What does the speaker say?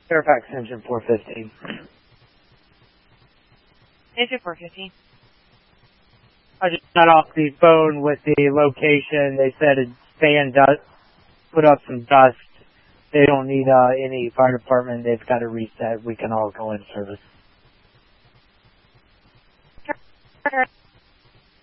Fairfax engine 415. Engine 415. I just got off the phone with the location. They said it's fan dust, put up some dust. They don't need any fire department. They've got to reset. We can all go in service.